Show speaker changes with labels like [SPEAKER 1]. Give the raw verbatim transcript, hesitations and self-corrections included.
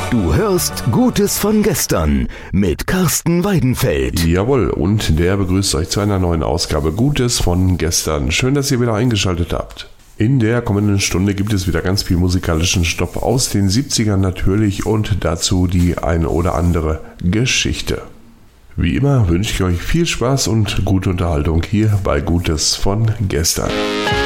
[SPEAKER 1] Du hörst Gutes von gestern mit Carsten Weidenfeld.
[SPEAKER 2] Jawohl, und der begrüßt euch zu einer neuen Ausgabe Gutes von gestern. Schön, dass ihr wieder eingeschaltet habt. In der kommenden Stunde gibt es wieder ganz viel musikalischen Stoff aus den siebzigern natürlich und dazu die eine oder andere Geschichte. Wie immer wünsche ich euch viel Spaß und gute Unterhaltung hier bei Gutes von gestern.